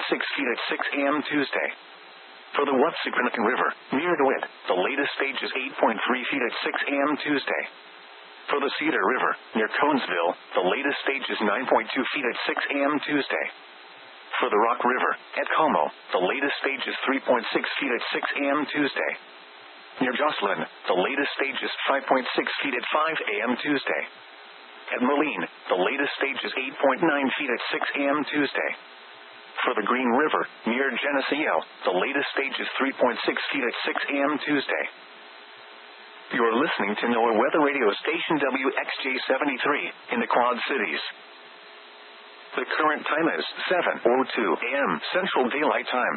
feet at 6 a.m. Tuesday. For the Watsicranakan River, near DeWitt, the latest stage is 8.3 feet at 6 a.m. Tuesday. For the Cedar River, near Conesville, the latest stage is 9.2 feet at 6 a.m. Tuesday. For the Rock River, at Como, the latest stage is 3.6 feet at 6 a.m. Tuesday. Near Jocelyn, the latest stage is 5.6 feet at 5 a.m. Tuesday. At Moline, the latest stage is 8.9 feet at 6 a.m. Tuesday. For the Green River, near Geneseo, the latest stage is 3.6 feet at 6 a.m. Tuesday. You are listening to NOAA Weather Radio Station WXJ73 in the Quad Cities. The current time is 7:02 a.m. Central Daylight Time.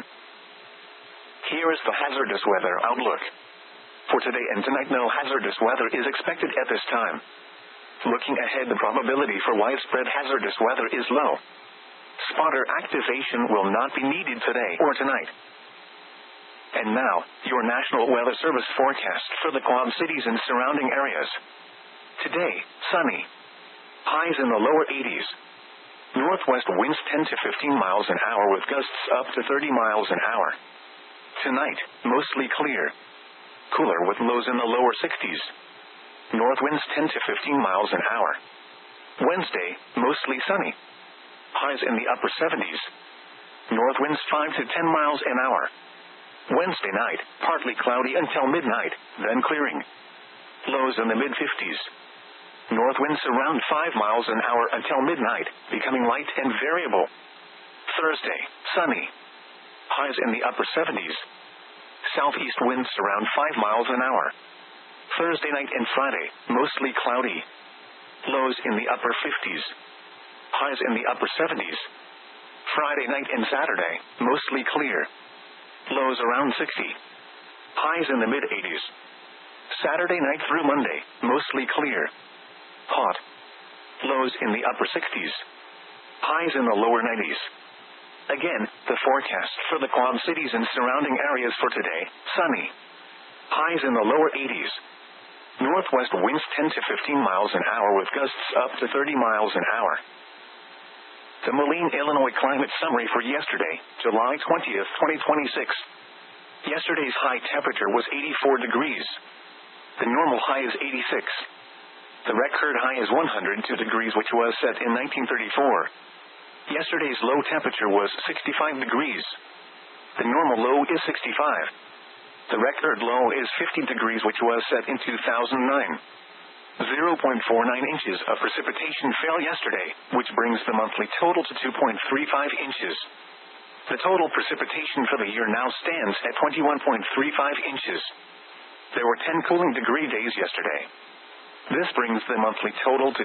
Here is the hazardous weather outlook. For today and tonight, no hazardous weather is expected at this time. Looking ahead, the probability for widespread hazardous weather is low. Spotter activation will not be needed today or tonight. And now, your National Weather Service forecast for the Quad Cities and surrounding areas. Today, sunny. Highs in the lower 80s. Northwest winds 10 to 15 miles an hour with gusts up to 30 miles an hour. Tonight, mostly clear. Cooler with lows in the lower 60s. North winds 10 to 15 miles an hour. Wednesday, mostly sunny. Highs in the upper 70s. North winds 5 to 10 miles an hour. Wednesday night, partly cloudy until midnight, then clearing. Lows in the mid-50s. North winds around 5 miles an hour until midnight, becoming light and variable. Thursday, sunny. Highs in the upper 70s. Southeast winds around 5 miles an hour. Thursday night and Friday, mostly cloudy. Lows in the upper 50s. Highs in the upper 70s. Friday night and Saturday, mostly clear. Lows around 60. Highs in the mid-80s. Saturday night through Monday, mostly clear. Hot. Lows in the upper 60s. Highs in the lower 90s. Again, the forecast for the Quad Cities and surrounding areas for today, sunny. Highs in the lower 80s. Northwest winds 10 to 15 miles an hour with gusts up to 30 miles an hour. The Moline, Illinois climate summary for yesterday, July 20th, 2026. Yesterday's high temperature was 84 degrees. The normal high is 86. The record high is 102 degrees, which was set in 1934. Yesterday's low temperature was 65 degrees. The normal low is 65. The record low is 50 degrees, which was set in 2009. 0.49 inches of precipitation fell yesterday, which brings the monthly total to 2.35 inches. The total precipitation for the year now stands at 21.35 inches. There were 10 cooling degree days yesterday. This brings the monthly total to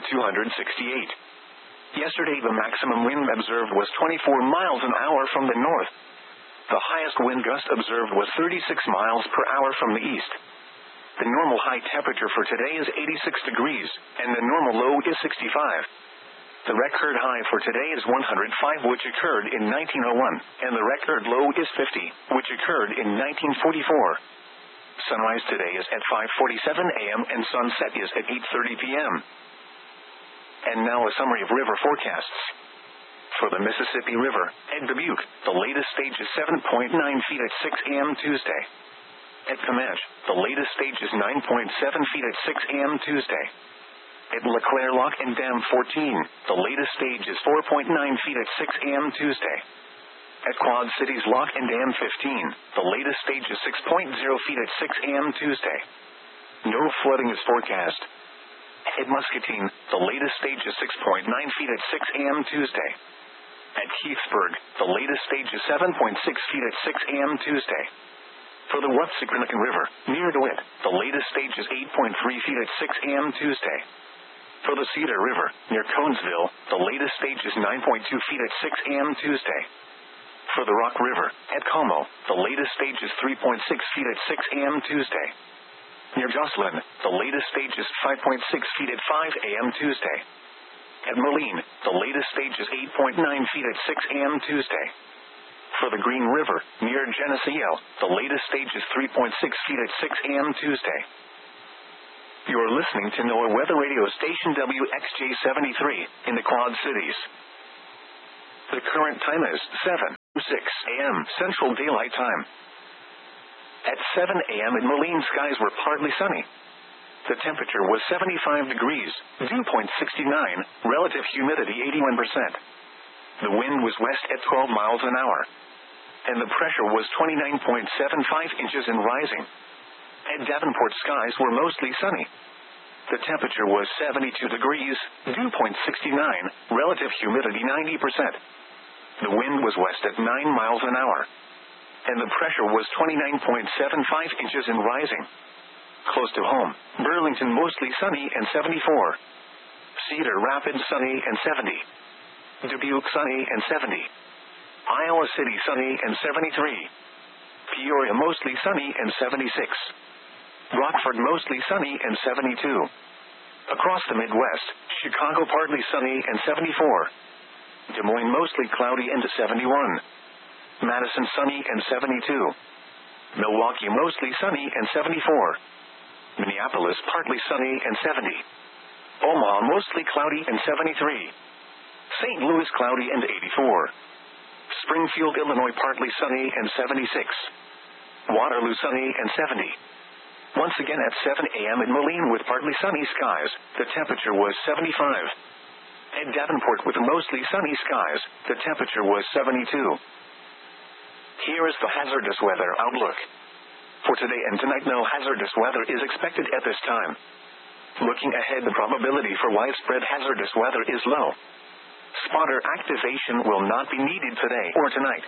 268. Yesterday, the maximum wind observed was 24 miles an hour from the north. The highest wind gust observed was 36 miles per hour from the east. The normal high temperature for today is 86 degrees, and the normal low is 65. The record high for today is 105, which occurred in 1901, and the record low is 50, which occurred in 1944. Sunrise today is at 5:47 a.m. and sunset is at 8:30 p.m. And now a summary of river forecasts. For the Mississippi River, at Dubuque, the latest stage is 7.9 feet at 6 a.m. Tuesday. At Comanche, the latest stage is 9.7 feet at 6 a.m. Tuesday. At LeClaire Lock and Dam 14, the latest stage is 4.9 feet at 6 a.m. Tuesday. At Quad Cities Lock and Dam 15, the latest stage is 6.0 feet at 6 a.m. Tuesday. No flooding is forecast. At Muscatine, the latest stage is 6.9 feet at 6 a.m. Tuesday. At Heathsburg, the latest stage is 7.6 feet at 6 a.m. Tuesday. For the Watsicranakan River, near DeWitt, the latest stage is 8.3 feet at 6 a.m. Tuesday. For the Cedar River, near Conesville, the latest stage is 9.2 feet at 6 a.m. Tuesday. For the Rock River, at Como, the latest stage is 3.6 feet at 6 a.m. Tuesday. Near Jocelyn, the latest stage is 5.6 feet at 5 a.m. Tuesday. At Moline, the latest stage is 8.9 feet at 6 a.m. Tuesday. For the Green River, near Geneseo, the latest stage is 3.6 feet at 6 a.m. Tuesday. You are listening to NOAA Weather Radio Station WXJ73 in the Quad Cities. The current time is 7:06 a.m. Central Daylight Time. At 7 a.m. in Moline, skies were partly sunny. The temperature was 75 degrees, dew point 69, relative humidity 81%. The wind was west at 12 miles an hour. And the pressure was 29.75 inches and rising. At Davenport, skies were mostly sunny. The temperature was 72 degrees, dew point 69, relative humidity 90%. The wind was west at 9 miles an hour. And the pressure was 29.75 inches and rising. Close to home, Burlington mostly sunny and 74. Cedar Rapids sunny and 70. Dubuque sunny and 70. Iowa City sunny and 73. Peoria mostly sunny and 76. Rockford mostly sunny and 72. Across the Midwest, Chicago partly sunny and 74. Des Moines mostly cloudy and 71. Madison sunny and 72. Milwaukee mostly sunny and 74. Minneapolis partly sunny and 70. Omaha mostly cloudy and 73. St. Louis cloudy and 84. Springfield, Illinois partly sunny and 76. Waterloo sunny and 70. Once again at 7 a.m. in Moline with partly sunny skies, the temperature was 75. At Davenport with mostly sunny skies, the temperature was 72. Here is the hazardous weather outlook. For today and tonight, no hazardous weather is expected at this time. Looking ahead, the probability for widespread hazardous weather is low. Spotter activation will not be needed today or tonight.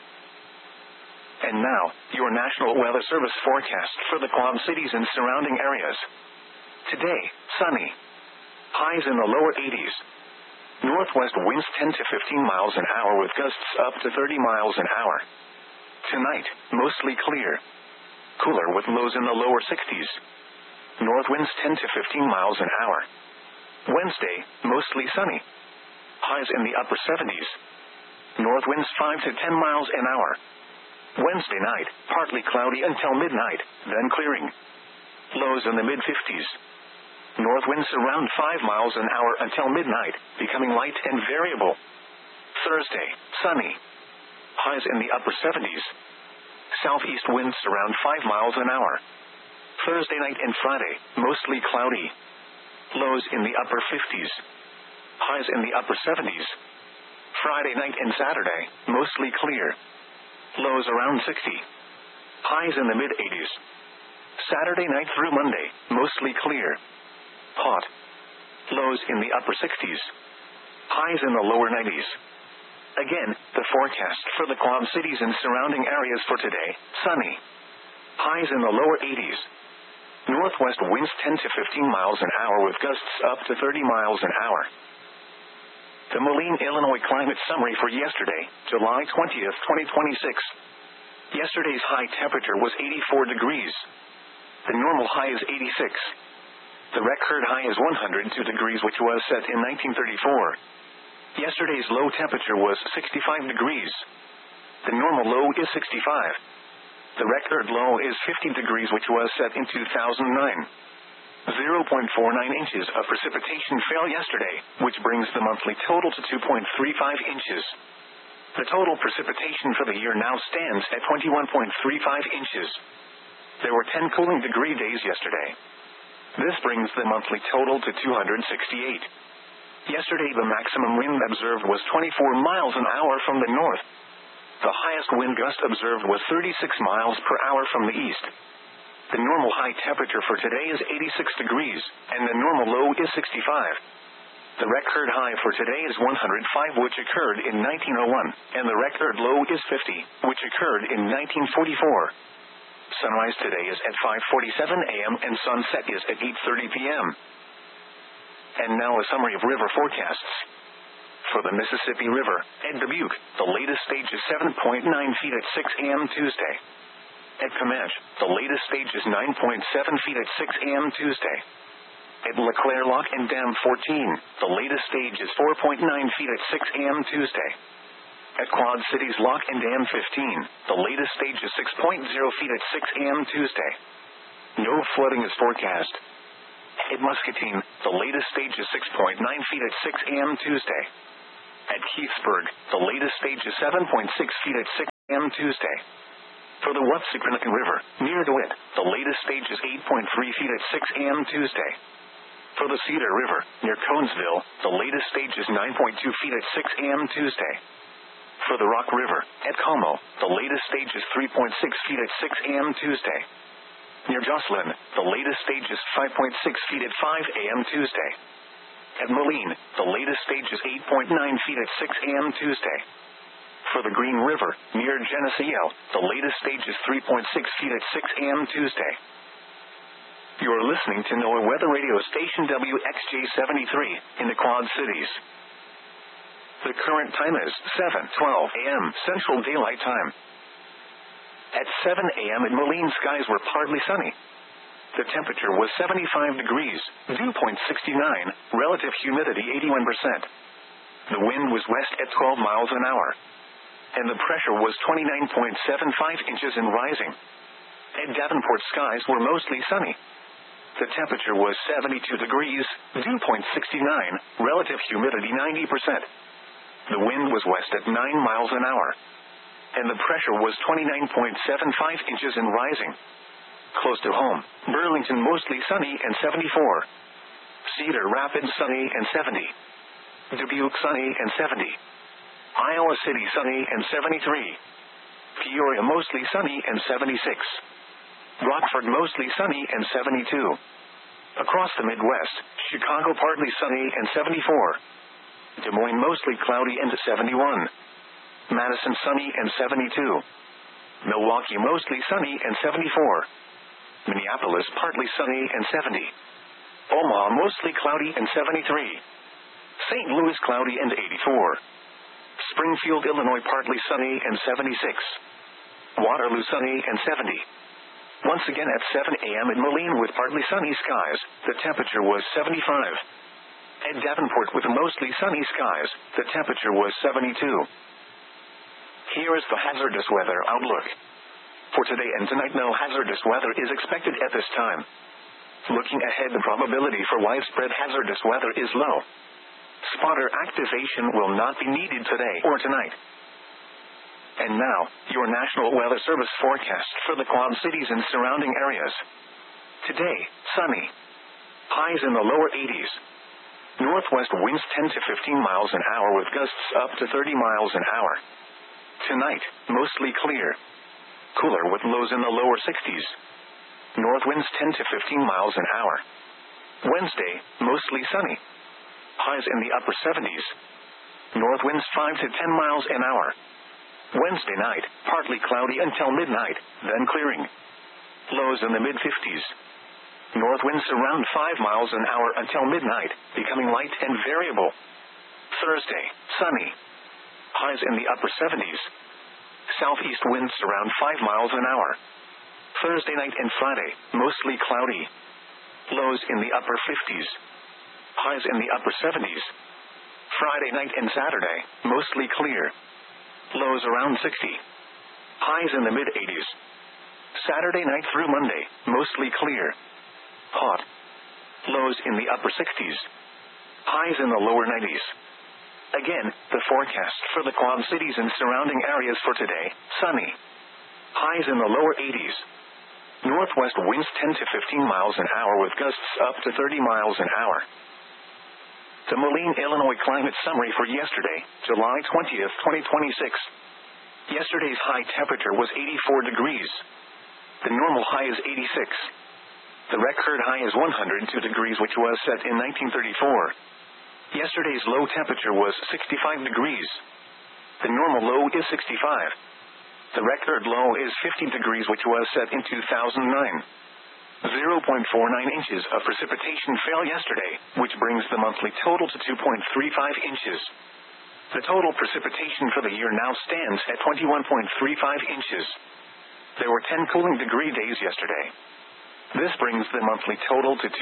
And now, your National Weather Service forecast for the Quad Cities and surrounding areas. Today, sunny. Highs in the lower 80s. Northwest winds 10 to 15 miles an hour with gusts up to 30 miles an hour. Tonight, mostly clear. Cooler with lows in the lower 60s. North winds 10 to 15 miles an hour. Wednesday, mostly sunny. Highs in the upper 70s. North winds 5 to 10 miles an hour. Wednesday night, partly cloudy until midnight, then clearing. Lows in the mid-50s. North winds around 5 miles an hour until midnight, becoming light and variable. Thursday, sunny. Highs in the upper 70s. Southeast winds around 5 miles an hour. Thursday night and Friday, mostly cloudy. Lows in the upper 50s. Highs in the upper 70s. Friday night and Saturday, mostly clear. Lows around 60. Highs in the mid-80s. Saturday night through Monday, mostly clear. Hot. Lows in the upper 60s. Highs in the lower 90s. Again, the forecast for the Quad Cities and surrounding areas for today, sunny. Highs in the lower 80s. Northwest winds 10 to 15 miles an hour with gusts up to 30 miles an hour. The Moline, Illinois climate summary for yesterday, July 20th, 2026. Yesterday's high temperature was 84 degrees. The normal high is 86. The record high is 102 degrees, which was set in 1934. Yesterday's low temperature was 65 degrees. The normal low is 65. The record low is 50 degrees, which was set in 2009. 0.49 inches of precipitation fell yesterday, which brings the monthly total to 2.35 inches. The total precipitation for the year now stands at 21.35 inches. There were 10 cooling degree days yesterday. This brings the monthly total to 268. Yesterday, the maximum wind observed was 24 miles an hour from the north. The highest wind gust observed was 36 miles per hour from the east. The normal high temperature for today is 86 degrees, and the normal low is 65. The record high for today is 105, which occurred in 1901, and the record low is 50, which occurred in 1944. Sunrise today is at 5:47 a.m. and sunset is at 8:30 p.m. And now a summary of river forecasts. For the Mississippi River, at Dubuque, the latest stage is 7.9 feet at 6 a.m. Tuesday. At Comanche, the latest stage is 9.7 feet at 6 a.m. Tuesday. At LeClaire Lock and Dam 14, the latest stage is 4.9 feet at 6 a.m. Tuesday. At Quad Cities Lock and Dam 15, the latest stage is 6.0 feet at 6 a.m. Tuesday. No flooding is forecast. At Muscatine, the latest stage is 6.9 feet at 6 a.m. Tuesday. At Keithsburg, the latest stage is 7.6 feet at 6 a.m. Tuesday. For the Watsicranican River, near DeWitt, the latest stage is 8.3 feet at 6 a.m. Tuesday. For the Cedar River, near Conesville, the latest stage is 9.2 feet at 6 a.m. Tuesday. For the Rock River, at Como, the latest stage is 3.6 feet at 6 a.m. Tuesday. Near Jocelyn, the latest stage is 5.6 feet at 5 a.m. Tuesday. At Moline, the latest stage is 8.9 feet at 6 a.m. Tuesday. For the Green River, near Geneseo, the latest stage is 3.6 feet at 6 a.m. Tuesday. You are listening to NOAA Weather Radio Station WXJ-73 in the Quad Cities. The current time is 7:12 a.m. Central Daylight Time. At 7 a.m. in Moline, skies were partly sunny. The temperature was 75 degrees, dew point 69, relative humidity 81%. The wind was west at 12 miles an hour. And the pressure was 29.75 inches and rising. At Davenport, skies were mostly sunny. The temperature was 72 degrees, dew point 69, relative humidity 90%. The wind was west at 9 miles an hour. And the pressure was 29.75 inches and rising. Close to home, Burlington mostly sunny and 74. Cedar Rapids sunny and 70. Dubuque sunny and 70. Iowa City sunny and 73. Peoria mostly sunny and 76. Rockford mostly sunny and 72. Across the Midwest, Chicago partly sunny and 74. Des Moines mostly cloudy and 71. Madison sunny and 72. Milwaukee mostly sunny and 74. Minneapolis partly sunny and 70. Omaha mostly cloudy and 73. St. Louis cloudy and 84. Springfield, Illinois partly sunny and 76. Waterloo sunny and 70. Once again at 7 a.m. in Moline with partly sunny skies, the temperature was 75. At Davenport with mostly sunny skies, the temperature was 72. Here is the hazardous weather outlook. For today and tonight, no hazardous weather is expected at this time. Looking ahead, the probability for widespread hazardous weather is low. Spotter activation will not be needed today or tonight. And now, your National Weather Service forecast for the Quad Cities and surrounding areas. Today, sunny. Highs in the lower 80s. Northwest winds 10 to 15 miles an hour with gusts up to 30 miles an hour. Tonight, mostly clear. Cooler with lows in the lower 60s. North winds 10 to 15 miles an hour. Wednesday, mostly sunny. Highs in the upper 70s. North winds 5 to 10 miles an hour. Wednesday night, partly cloudy until midnight, then clearing. Lows in the mid-50s. North winds around 5 miles an hour until midnight, becoming light and variable. Thursday, sunny. Highs in the upper 70s. Southeast winds around 5 miles an hour. Thursday night and Friday, mostly cloudy. Lows in the upper 50s. Highs in the upper 70s. Friday night and Saturday, mostly clear. Lows around 60. Highs in the mid-80s. Saturday night through Monday, mostly clear. Hot. Lows in the upper 60s. Highs in the lower 90s. Again, the forecast for the Quad Cities and surrounding areas for today, sunny. Highs in the lower 80s. Northwest winds 10 to 15 miles an hour with gusts up to 30 miles an hour. The Moline, Illinois climate summary for yesterday, July 20th, 2026. Yesterday's high temperature was 84 degrees. The normal high is 86. The record high is 102 degrees, which was set in 1934. Yesterday's low temperature was 65 degrees. The normal low is 65. The record low is 50 degrees, which was set in 2009. 0.49 inches of precipitation fell yesterday, which brings the monthly total to 2.35 inches. The total precipitation for the year now stands at 21.35 inches. There were 10 cooling degree days yesterday. This brings the monthly total to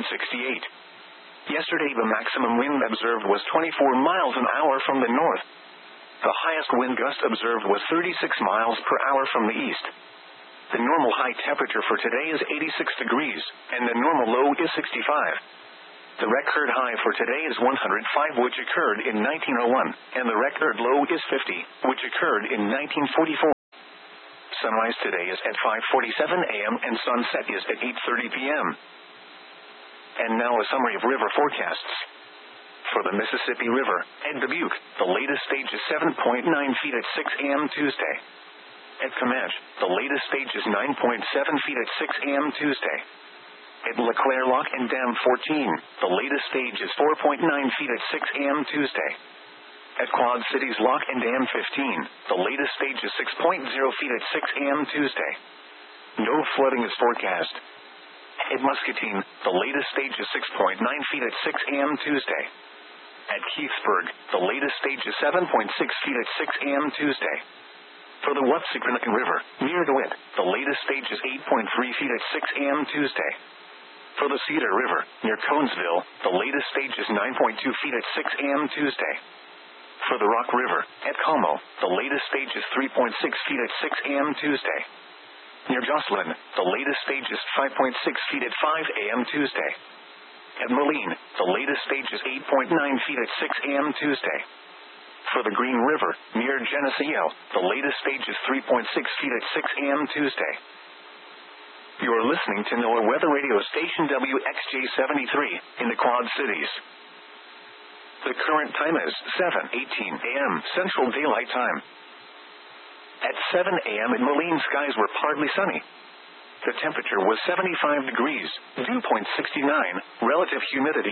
268. Yesterday, the maximum wind observed was 24 miles an hour from the north. The highest wind gust observed was 36 miles per hour from the east. The normal high temperature for today is 86 degrees, and the normal low is 65. The record high for today is 105, which occurred in 1901, and the record low is 50, which occurred in 1944. Sunrise today is at 5:47 a.m. and sunset is at 8:30 p.m. And now a summary of river forecasts. For the Mississippi River, at Dubuque, the latest stage is 7.9 feet at 6 a.m. Tuesday. At Comanche, the latest stage is 9.7 feet at 6 a.m. Tuesday. At LeClaire Lock and Dam 14, the latest stage is 4.9 feet at 6 a.m. Tuesday. At Quad Cities Lock and Dam 15, the latest stage is 6.0 feet at 6 a.m. Tuesday. No flooding is forecast. At Muscatine, the latest stage is 6.9 feet at 6 a.m. Tuesday. At Keithsburg, the latest stage is 7.6 feet at 6 a.m. Tuesday. For the Watsicranican River, near DeWitt, the latest stage is 8.3 feet at 6 a.m. Tuesday. For the Cedar River, near Conesville, the latest stage is 9.2 feet at 6 a.m. Tuesday. For the Rock River, at Como, the latest stage is 3.6 feet at 6 a.m. Tuesday. Near Jocelyn, the latest stage is 5.6 feet at 5 a.m. Tuesday. At Moline, the latest stage is 8.9 feet at 6 a.m. Tuesday. For the Green River, near Geneseo, the latest stage is 3.6 feet at 6 a.m. Tuesday. You are listening to NOAA Weather Radio Station WXJ-73 in the Quad Cities. The current time is 7:18 a.m. Central Daylight Time. At 7 a.m. in Moline, skies were partly sunny. The temperature was 75 degrees, dew point 69, relative humidity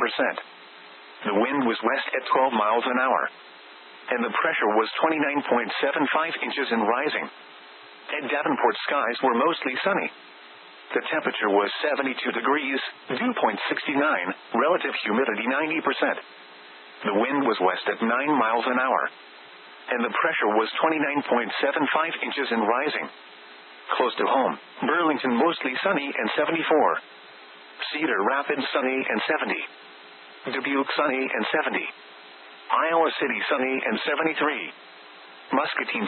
81%. The wind was west at 12 miles an hour. And the pressure was 29.75 inches and rising. At Davenport, skies were mostly sunny. The temperature was 72 degrees, dew point 69, relative humidity 90%. The wind was west at 9 miles an hour. And the pressure was 29.75 inches and rising. Close to home, Burlington mostly sunny and 74. Cedar Rapids sunny and 70. Dubuque sunny and 70. Iowa City sunny and 73. Muscatine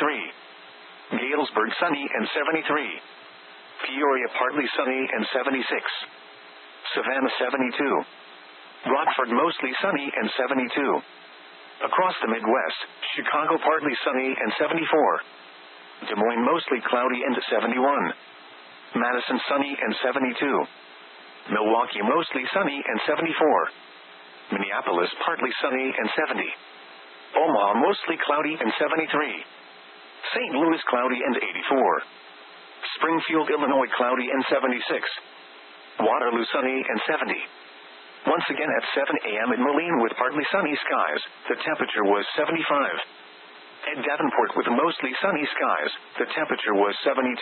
73. Galesburg sunny and 73. Peoria partly sunny and 76. Savannah 72. Rockford mostly sunny and 72. Across the Midwest, Chicago partly sunny and 74. Des Moines mostly cloudy and 71. Madison sunny and 72. Milwaukee mostly sunny and 74. Minneapolis partly sunny and 70. Omaha mostly cloudy and 73. St. Louis cloudy and 84. Springfield, Illinois cloudy and 76. Waterloo sunny and 70. Once again at 7 a.m. in Moline with partly sunny skies, the temperature was 75. At Davenport with mostly sunny skies, the temperature was 72.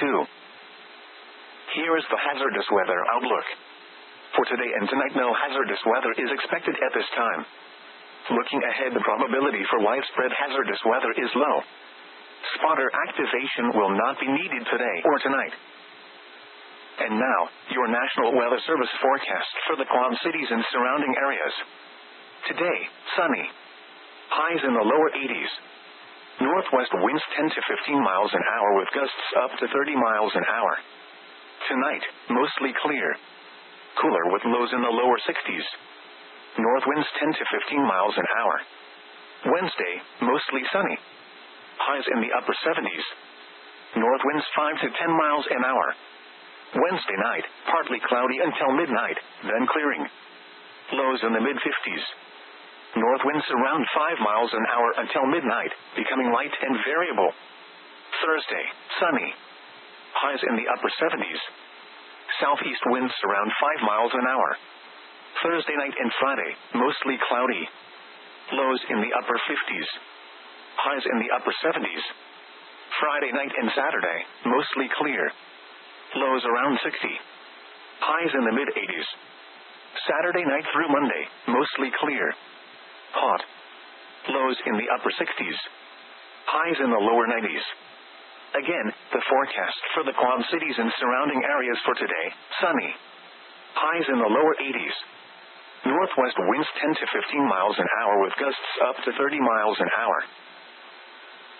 Here is the hazardous weather outlook. For today and tonight, no hazardous weather is expected at this time. Looking ahead, the probability for widespread hazardous weather is low. Spotter activation will not be needed today or tonight. And now, your National Weather Service forecast for the Quad Cities and surrounding areas. Today, sunny. Highs in the lower 80s. Northwest winds 10 to 15 miles an hour with gusts up to 30 miles an hour. Tonight, mostly clear. Cooler with lows in the lower 60s. North winds 10 to 15 miles an hour. Wednesday, mostly sunny. Highs in the upper 70s. North winds 5 to 10 miles an hour. Wednesday night, partly cloudy until midnight, then clearing. Lows in the mid-50s. North winds around 5 miles an hour until midnight, becoming light and variable. Thursday, sunny. Highs in the upper 70s. Southeast winds around 5 miles an hour. Thursday night and Friday, mostly cloudy. Lows in the upper 50s. Highs in the upper 70s. Friday night and Saturday, mostly clear. Lows around 60. Highs in the mid-80s. Saturday night through Monday, mostly clear. Hot. Lows in the upper 60s. Highs in the lower 90s. Again, the forecast for the Quad Cities and surrounding areas for today, sunny. Highs in the lower 80s. Northwest winds 10 to 15 miles an hour with gusts up to 30 miles an hour.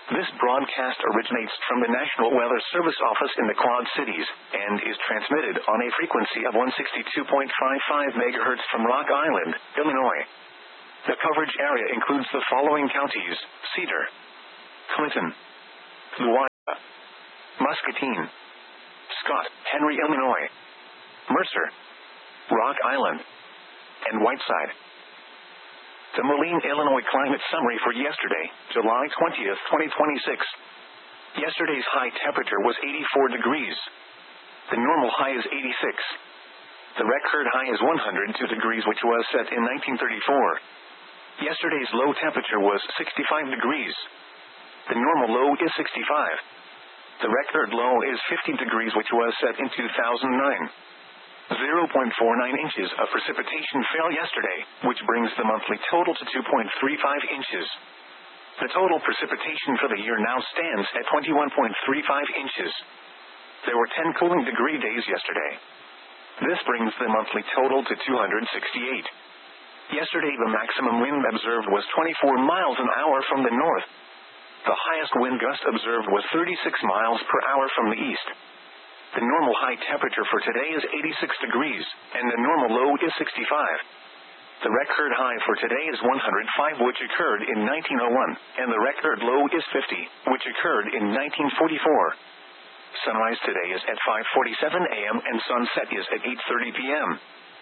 This broadcast originates from the National Weather Service office in the Quad Cities and is transmitted on a frequency of 162.55 MHz from Rock Island, Illinois. The coverage area includes the following counties: Cedar, Clinton, Louisa, Muscatine, Scott, Henry, Illinois, Mercer, Rock Island, and Whiteside. The Moline, Illinois climate summary for yesterday, July 20th, 2026. Yesterday's high temperature was 84 degrees. The normal high is 86. The record high is 102 degrees, which was set in 1934. Yesterday's low temperature was 65 degrees. The normal low is 65. The record low is 50 degrees, which was set in 2009. 0.49 inches of precipitation fell yesterday, which brings the monthly total to 2.35 inches. The total precipitation for the year now stands at 21.35 inches. There were 10 cooling degree days yesterday. This brings the monthly total to 268. Yesterday the maximum wind observed was 24 miles an hour from the north. The highest wind gust observed was 36 miles per hour from the east. The normal high temperature for today is 86 degrees, and the normal low is 65. The record high for today is 105, which occurred in 1901, and the record low is 50, which occurred in 1944. Sunrise today is at 5:47 a.m. and sunset is at 8:30 p.m.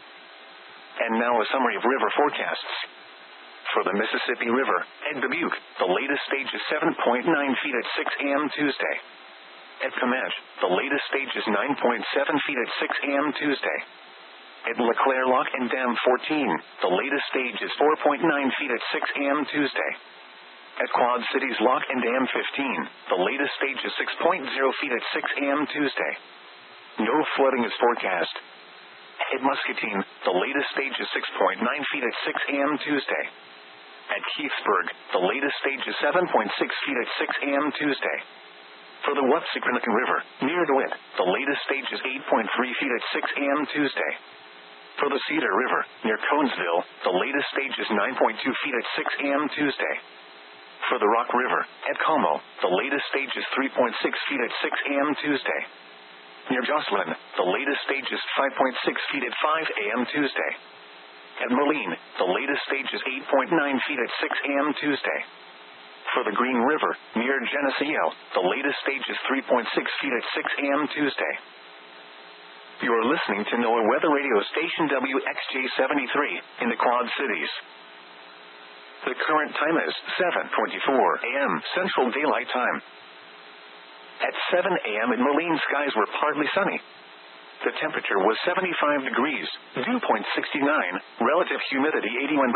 And now a summary of river forecasts. For the Mississippi River, at Dubuque, the latest stage is 7.9 feet at 6 a.m. Tuesday. At Comanche, the latest stage is 9.7 feet at 6 a.m. Tuesday. At LeClaire Lock and Dam 14, the latest stage is 4.9 feet at 6 a.m. Tuesday. At Quad Cities Lock and Dam 15, the latest stage is 6.0 feet at 6 a.m. Tuesday. No flooding is forecast. At Muscatine, the latest stage is 6.9 feet at 6 a.m. Tuesday. At Keithsburg, the latest stage is 7.6 feet at 6 a.m. Tuesday. For the Wapsiquinnican River, near DeWitt, the latest stage is 8.3 feet at 6 a.m. Tuesday. For the Cedar River, near Conesville, the latest stage is 9.2 feet at 6 a.m. Tuesday. For the Rock River, at Como, the latest stage is 3.6 feet at 6 a.m. Tuesday. Near Jocelyn, the latest stage is 5.6 feet at 5 a.m. Tuesday. At Moline, the latest stage is 8.9 feet at 6 a.m. Tuesday. For the Green River, near Geneseo, the latest stage is 3.6 feet at 6 a.m. Tuesday. You are listening to NOAA Weather Radio Station WXJ73 in the Quad Cities. The current time is 7:24 a.m. Central Daylight Time. At 7 a.m. in Moline, skies were partly sunny. The temperature was 75 degrees, dew point 69, relative humidity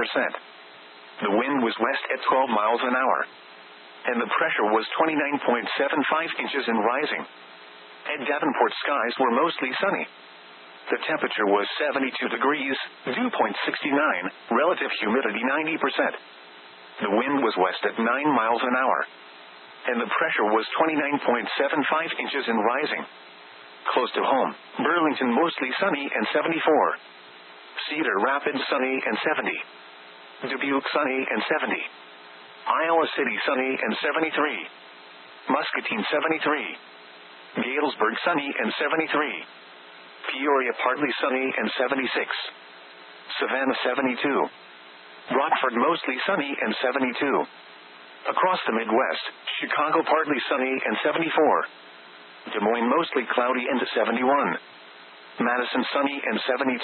81%. The wind was west at 12 miles an hour. And the pressure was 29.75 inches and rising. At Davenport, skies were mostly sunny. The temperature was 72 degrees, dew point 69, relative humidity 90%. The wind was west at 9 miles an hour. And the pressure was 29.75 inches and rising. Close to home, Burlington mostly sunny and 74. Cedar Rapids sunny and 70. Dubuque sunny and 70. Iowa City sunny and 73. Muscatine 73. Galesburg sunny and 73. Peoria partly sunny and 76. Savannah 72. Rockford mostly sunny and 72. Across the Midwest, Chicago partly sunny and 74. Des Moines mostly cloudy and 71. Madison sunny and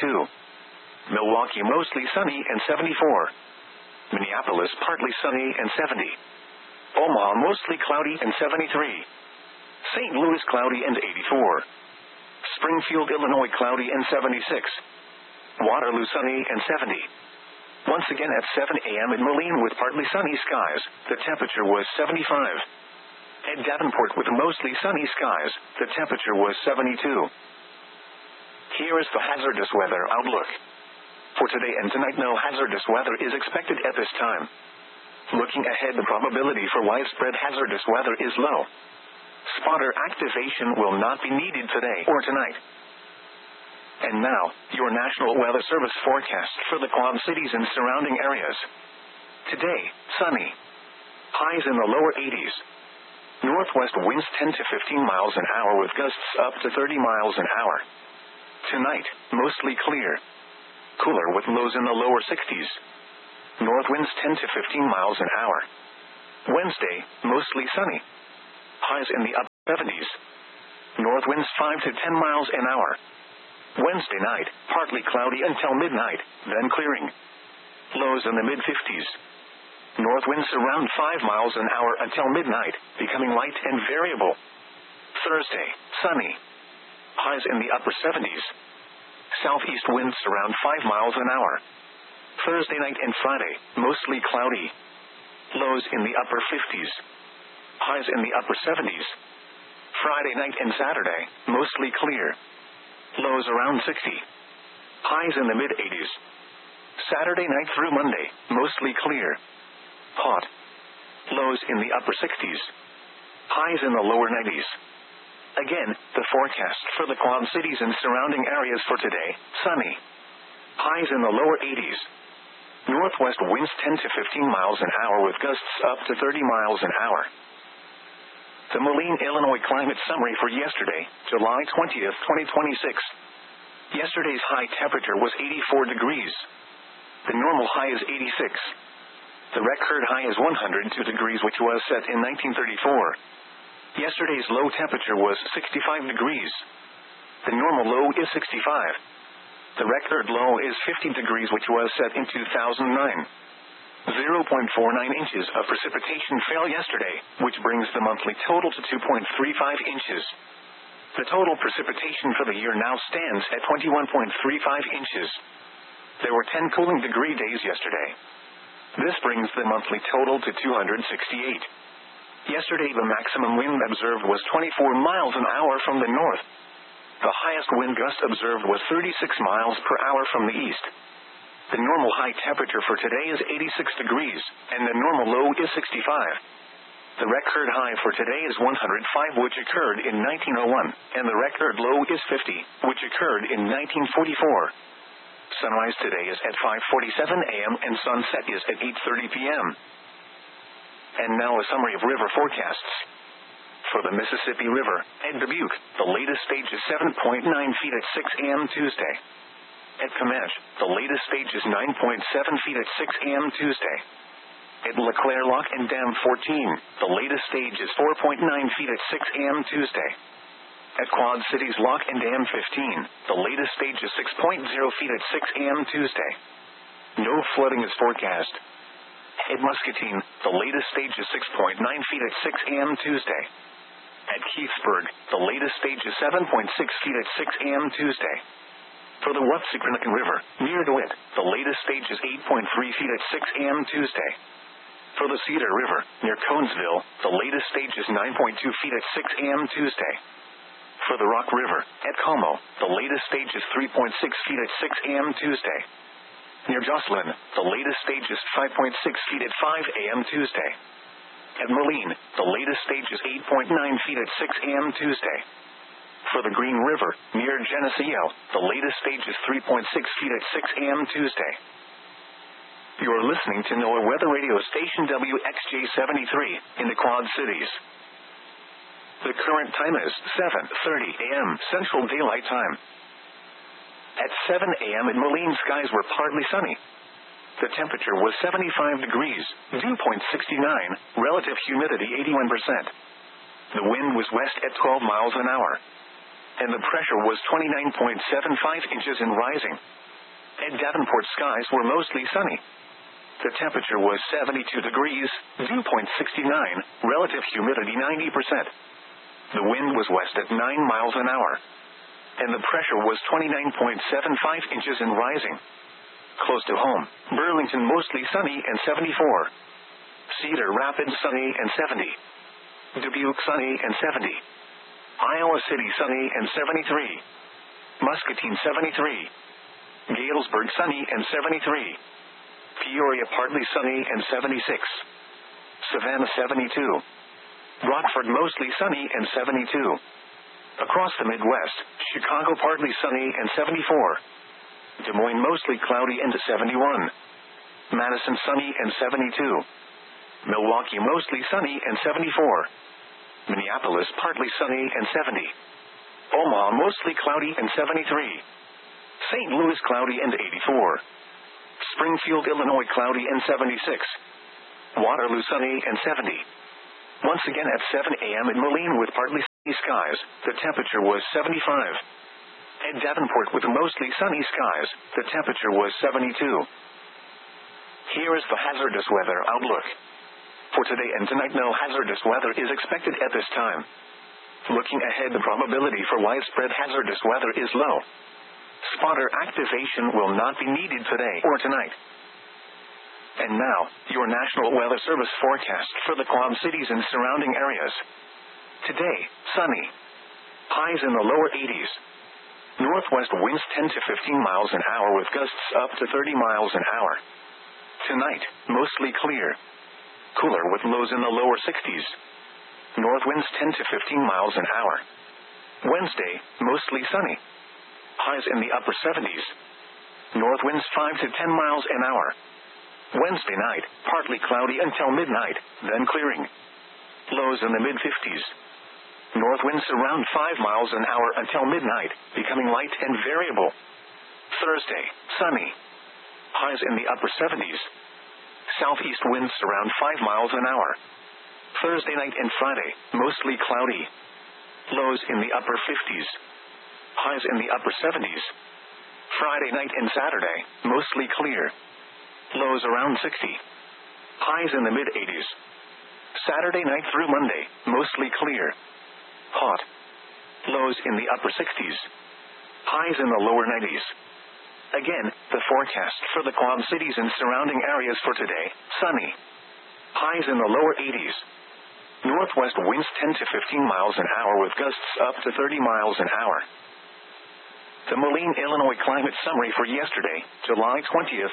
72. Milwaukee mostly sunny and 74. Minneapolis partly sunny and 70. Omaha mostly cloudy and 73. St. Louis cloudy and 84. Springfield, Illinois cloudy and 76. Waterloo sunny and 70. Once again at 7 a.m. in Moline with partly sunny skies, the temperature was 75. At Davenport with mostly sunny skies, the temperature was 72. Here is the hazardous weather outlook. For today and tonight, no hazardous weather is expected at this time. Looking ahead, the probability for widespread hazardous weather is low. Spotter activation will not be needed today or tonight. And now, your National Weather Service forecast for the Quad Cities and surrounding areas. Today, sunny. Highs in the lower 80s. Northwest winds 10 to 15 miles an hour with gusts up to 30 miles an hour. Tonight, mostly clear. Cooler with lows in the lower 60s. North winds 10 to 15 miles an hour. Wednesday, mostly sunny. Highs in the upper 70s. North winds 5 to 10 miles an hour. Wednesday night, partly cloudy until midnight, then clearing. Lows in the mid-50s. North winds around 5 miles an hour until midnight, becoming light and variable. Thursday, sunny. Highs in the upper 70s. Southeast winds around 5 miles an hour. Thursday night and Friday, mostly cloudy. Lows in the upper 50s. Highs in the upper 70s. Friday night and Saturday, mostly clear. Lows around 60. Highs in the mid-80s. Saturday night through Monday, mostly clear. Hot. Lows in the upper 60s. Highs in the lower 90s. Again, the forecast for the Quad Cities and surrounding areas for today, sunny. Highs in the lower 80s. Northwest winds 10 to 15 miles an hour with gusts up to 30 miles an hour. The Moline, Illinois climate summary for yesterday, July 20th, 2026. Yesterday's high temperature was 84 degrees. The normal high is 86. The record high is 102 degrees, which was set in 1934. Yesterday's low temperature was 65 degrees. The normal low is 65. The record low is 50 degrees, which was set in 2009. 0.49 inches of precipitation fell yesterday, which brings the monthly total to 2.35 inches. The total precipitation for the year now stands at 21.35 inches. There were 10 cooling degree days yesterday. This brings the monthly total to 268. Yesterday the maximum wind observed was 24 miles an hour from the north. The highest wind gust observed was 36 miles per hour from the east. The normal high temperature for today is 86 degrees, and the normal low is 65. The record high for today is 105, which occurred in 1901, and the record low is 50, which occurred in 1944. Sunrise today is at 5:47 a.m. and sunset is at 8:30 p.m. And now a summary of river forecasts. For the Mississippi River, at Dubuque, the latest stage is 7.9 feet at 6 a.m. Tuesday. At Comanche, the latest stage is 9.7 feet at 6 a.m. Tuesday. At LeClaire Lock and Dam 14, the latest stage is 4.9 feet at 6 a.m. Tuesday. At Quad Cities Lock and Dam 15, the latest stage is 6.0 feet at 6 a.m. Tuesday. No flooding is forecast. At Muscatine, the latest stage is 6.9 feet at 6 a.m. Tuesday. At Keithsburg, the latest stage is 7.6 feet at 6 a.m. Tuesday. For the Watsicranican River, near DeWitt, the latest stage is 8.3 feet at 6 a.m. Tuesday. For the Cedar River, near Conesville, the latest stage is 9.2 feet at 6 a.m. Tuesday. For the Rock River, at Como, the latest stage is 3.6 feet at 6 a.m. Tuesday. Near Jocelyn, the latest stage is 5.6 feet at 5 a.m. Tuesday. At Moline, the latest stage is 8.9 feet at 6 a.m. Tuesday. For the Green River, near Geneseo, the latest stage is 3.6 feet at 6 a.m. Tuesday. You are listening to NOAA Weather Radio Station WXJ-73 in the Quad Cities. The current time is 7:30 a.m. Central Daylight Time. At 7 a.m. in Moline, skies were partly sunny. The temperature was 75 degrees, dew point 69, relative humidity 81%. The wind was west at 12 miles an hour. And the pressure was 29.75 inches and rising. At Davenport, skies were mostly sunny. The temperature was 72 degrees, dew point 69, relative humidity 90%. The wind was west at 9 miles an hour. And the pressure was 29.75 inches and rising. Close to home, Burlington mostly sunny and 74. Cedar Rapids sunny and 70. Dubuque sunny and 70. Iowa City sunny and 73. Muscatine 73. Galesburg sunny and 73. Peoria partly sunny and 76. Savannah 72. Rockford mostly sunny and 72. Across the Midwest, Chicago partly sunny and 74. Des Moines mostly cloudy and 71. Madison sunny and 72. Milwaukee mostly sunny and 74. Minneapolis partly sunny and 70. Omaha mostly cloudy and 73. St. Louis cloudy and 84. Springfield, Illinois cloudy and 76. Waterloo sunny and 70. Once again at 7 a.m. in Moline with partly sunny skies, the temperature was 75. At Davenport with mostly sunny skies, the temperature was 72. Here is the hazardous weather outlook. For today and tonight, no hazardous weather is expected at this time. Looking ahead, the probability for widespread hazardous weather is low. Spotter activation will not be needed today or tonight. And now, your National Weather Service forecast for the Quad Cities and surrounding areas. Today, sunny. Highs in the lower 80s. Northwest winds 10 to 15 miles an hour with gusts up to 30 miles an hour. Tonight, mostly clear. Cooler with lows in the lower 60s. North winds 10 to 15 miles an hour. Wednesday, mostly sunny. Highs in the upper 70s. North winds 5 to 10 miles an hour. Wednesday night, partly cloudy until midnight, then clearing. Lows in the mid-50s. North winds around 5 miles an hour until midnight, becoming light and variable. Thursday, sunny. Highs in the upper 70s. Southeast winds around 5 miles an hour. Thursday night and Friday, mostly cloudy. Lows in the upper 50s. Highs in the upper 70s. Friday night and Saturday, mostly clear. Lows around 60. Highs in the mid-80s. Saturday night through Monday, mostly clear. Hot. Lows in the upper 60s. Highs in the lower 90s. Again, the forecast for the Quad Cities and surrounding areas for today, sunny. Highs in the lower 80s. Northwest winds 10 to 15 miles an hour with gusts up to 30 miles an hour. The Moline, Illinois climate summary for yesterday, July 20th,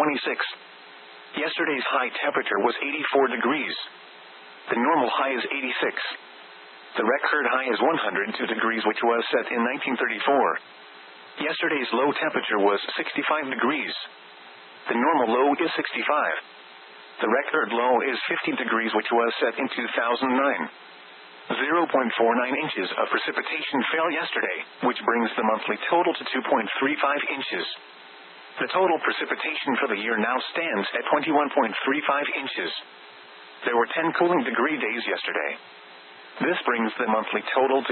2026. Yesterday's high temperature was 84 degrees. The normal high is 86. The record high is 102 degrees, which was set in 1934. Yesterday's low temperature was 65 degrees. The normal low is 65. The record low is 50 degrees, which was set in 2009. 0.49 inches of precipitation fell yesterday, which brings the monthly total to 2.35 inches. The total precipitation for the year now stands at 21.35 inches. There were 10 cooling degree days yesterday. This brings the monthly total to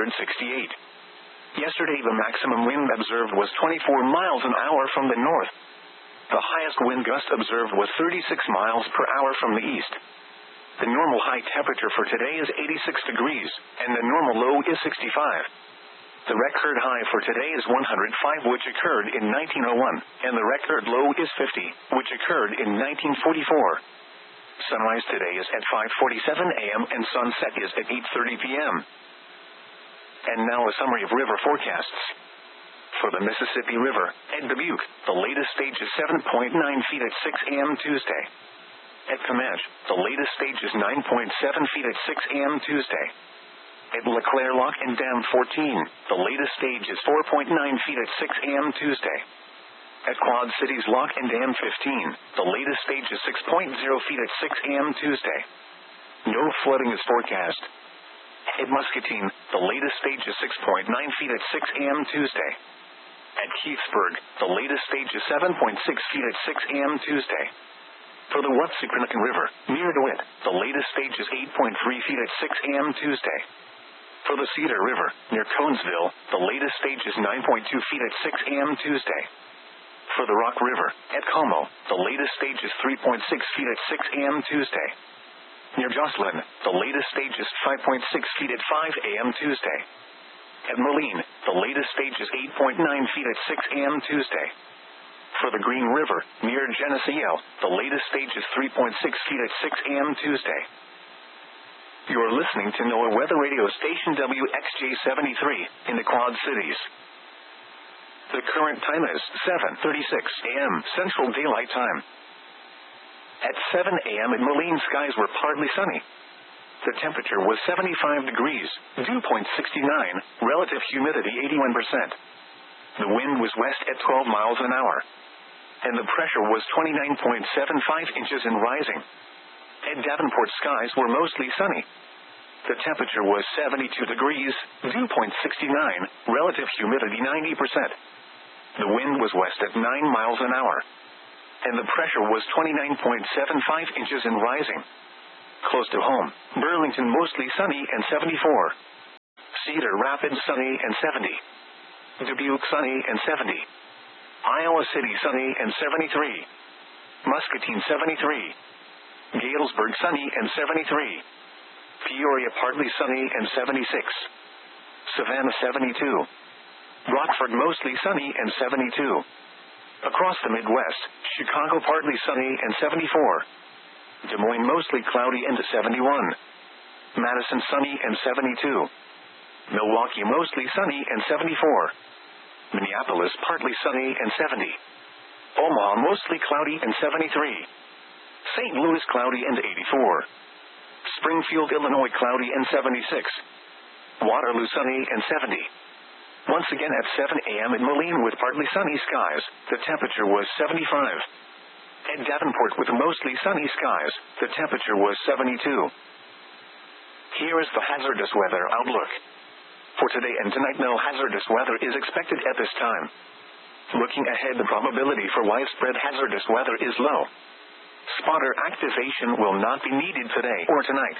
268. Yesterday, the maximum wind observed was 24 miles an hour from the north. The highest wind gust observed was 36 miles per hour from the east. The normal high temperature for today is 86 degrees, and the normal low is 65. The record high for today is 105, which occurred in 1901, and the record low is 50, which occurred in 1944. Sunrise today is at 5:47 a.m. and sunset is at 8:30 p.m. And now a summary of river forecasts. For the Mississippi River, at Dubuque, the latest stage is 7.9 feet at 6 a.m. Tuesday. At Comanche, the latest stage is 9.7 feet at 6 a.m. Tuesday. At LeClaire Lock and Dam 14, the latest stage is 4.9 feet at 6 a.m. Tuesday. At Quad Cities Lock and Dam 15, the latest stage is 6.0 feet at 6 a.m. Tuesday. No flooding is forecast. At Muscatine, the latest stage is 6.9 feet at 6 a.m. Tuesday. At Keithsburg, the latest stage is 7.6 feet at 6 a.m. Tuesday. For the Watsukrinukin River, near DeWitt, the latest stage is 8.3 feet at 6 a.m. Tuesday. For the Cedar River, near Conesville, the latest stage is 9.2 feet at 6 a.m. Tuesday. For the Rock River, at Como, the latest stage is 3.6 feet at 6 a.m. Tuesday. Near Jocelyn, the latest stage is 5.6 feet at 5 a.m. Tuesday. At Moline, the latest stage is 8.9 feet at 6 a.m. Tuesday. For the Green River, near Geneseo, the latest stage is 3.6 feet at 6 a.m. Tuesday. You're listening to NOAA Weather Radio Station WXJ73 in the Quad Cities. The current time is 7:36 a.m. Central Daylight Time. At 7 a.m. in Moline, skies were partly sunny. The temperature was 75 degrees, dew point 69, relative humidity 81%. The wind was west at 12 miles an hour. And the pressure was 29.75 inches and rising. At Davenport, skies were mostly sunny. the temperature was 72 degrees, dew point 69, relative humidity 90%. The wind was west at 9 miles an hour. And the pressure was 29.75 inches and rising. Close to home, Burlington mostly sunny and 74. Cedar Rapids sunny and 70. Dubuque sunny and 70. Iowa City sunny and 73. Muscatine 73. Galesburg sunny and 73. Peoria partly sunny and 76. Savannah 72. Rockford mostly sunny and 72. Across the Midwest, Chicago partly sunny and 74. Des Moines mostly cloudy and 71. Madison sunny and 72. Milwaukee mostly sunny and 74. Minneapolis partly sunny and 70. Omaha mostly cloudy and 73. St. Louis cloudy and 84. Springfield, Illinois cloudy and 76. Waterloo sunny and 70. Once again at 7 a.m. in Moline with partly sunny skies, the temperature was 75. At Davenport with mostly sunny skies, the temperature was 72. Here is the hazardous weather outlook. For today and tonight, no hazardous weather is expected at this time. Looking ahead, the probability for widespread hazardous weather is low. Spotter activation will not be needed today or tonight.